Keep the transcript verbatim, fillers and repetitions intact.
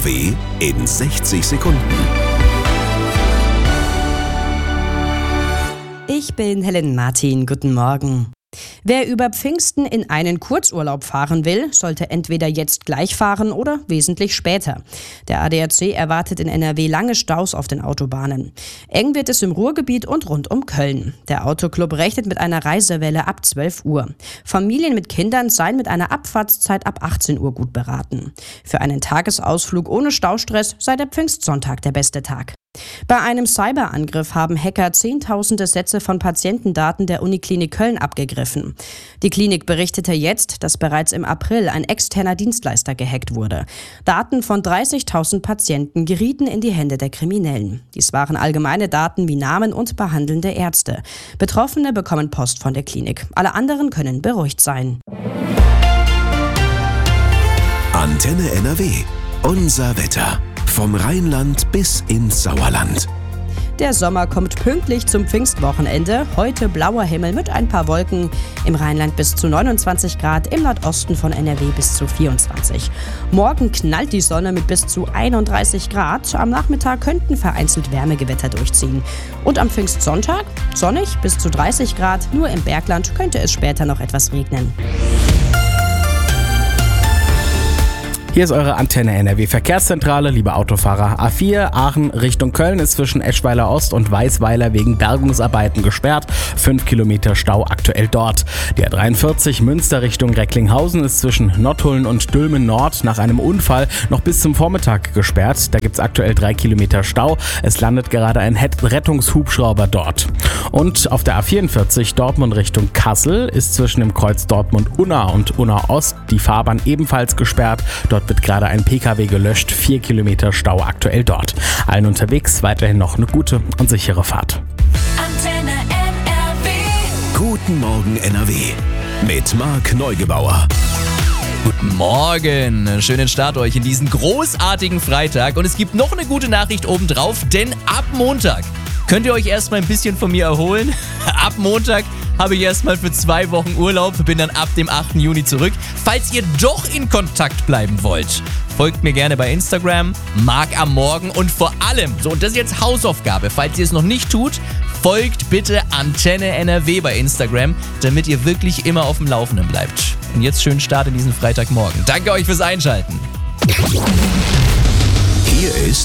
N W in sechzig Sekunden. Ich bin Helen Martin, guten Morgen. Wer über Pfingsten in einen Kurzurlaub fahren will, sollte entweder jetzt gleich fahren oder wesentlich später. Der A D A C erwartet in N R W lange Staus auf den Autobahnen. Eng wird es im Ruhrgebiet und rund um Köln. Der Autoclub rechnet mit einer Reisewelle ab zwölf Uhr. Familien mit Kindern seien mit einer Abfahrtszeit ab achtzehn Uhr gut beraten. Für einen Tagesausflug ohne Staustress sei der Pfingstsonntag der beste Tag. Bei einem Cyberangriff haben Hacker zehntausende Sätze von Patientendaten der Uniklinik Köln abgegriffen. Die Klinik berichtete jetzt, dass bereits im April ein externer Dienstleister gehackt wurde. Daten von dreißigtausend Patienten gerieten in die Hände der Kriminellen. Dies waren allgemeine Daten wie Namen und behandelnde Ärzte. Betroffene bekommen Post von der Klinik. Alle anderen können beruhigt sein. Antenne N R W. Unser Wetter. Vom Rheinland bis ins Sauerland. Der Sommer kommt pünktlich zum Pfingstwochenende. Heute blauer Himmel mit ein paar Wolken. Im Rheinland bis zu neunundzwanzig Grad, im Nordosten von N R W bis zu vierundzwanzig. Morgen knallt die Sonne mit bis zu einunddreißig Grad. Am Nachmittag könnten vereinzelt Wärmegewitter durchziehen. Und am Pfingstsonntag sonnig bis zu dreißig Grad. Nur im Bergland könnte es später noch etwas regnen. Hier ist eure Antenne N R W Verkehrszentrale, liebe Autofahrer. A vier Aachen Richtung Köln ist zwischen Eschweiler Ost und Weißweiler wegen Bergungsarbeiten gesperrt. Fünf Kilometer Stau aktuell dort. Die A dreiundvierzig Münster Richtung Recklinghausen ist zwischen Nottuln und Dülmen Nord nach einem Unfall noch bis zum Vormittag gesperrt. Da gibt es aktuell drei Kilometer Stau. Es landet gerade ein Rettungshubschrauber dort. Und auf der A vierundvierzig Dortmund Richtung Kassel ist zwischen dem Kreuz Dortmund-Unna und Unna Ost die Fahrbahn ebenfalls gesperrt. Dort wird gerade ein P K W gelöscht, vier Kilometer Stau aktuell dort. Allen unterwegs weiterhin noch eine gute und sichere Fahrt. Antenne N R W. Guten Morgen N R W mit Marc Neugebauer. Guten Morgen, schönen Start euch in diesen großartigen Freitag. Und es gibt noch eine gute Nachricht obendrauf, denn ab Montag könnt ihr euch erstmal ein bisschen von mir erholen. Ab Montag habe ich erstmal für zwei Wochen Urlaub, bin dann ab dem achten Juni zurück. Falls ihr doch in Kontakt bleiben wollt, folgt mir gerne bei Instagram, Marc am Morgen und vor allem, so und das ist jetzt Hausaufgabe, falls ihr es noch nicht tut, folgt bitte Antenne N R W bei Instagram, damit ihr wirklich immer auf dem Laufenden bleibt. Und jetzt schönen Start in diesen Freitagmorgen. Danke euch fürs Einschalten. Hier ist